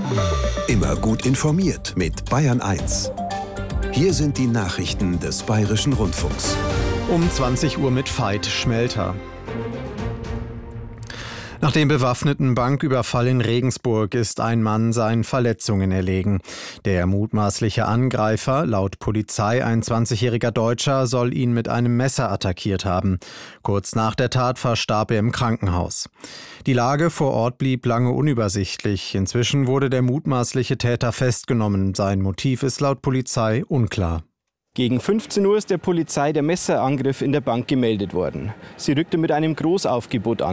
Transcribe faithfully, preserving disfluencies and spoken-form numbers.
Immer gut informiert mit Bayern eins. Hier sind die Nachrichten des Bayerischen Rundfunks. Um zwanzig Uhr mit Veit Schmelter. Nach dem bewaffneten Banküberfall in Regensburg ist ein Mann seinen Verletzungen erlegen. Der mutmaßliche Angreifer, laut Polizei ein zwanzigjähriger Deutscher, soll ihn mit einem Messer attackiert haben. Kurz nach der Tat verstarb er im Krankenhaus. Die Lage vor Ort blieb lange unübersichtlich. Inzwischen wurde der mutmaßliche Täter festgenommen. Sein Motiv ist laut Polizei unklar. Gegen fünfzehn Uhr ist der Polizei der Messerangriff in der Bank gemeldet worden. Sie rückte mit einem Großaufgebot an.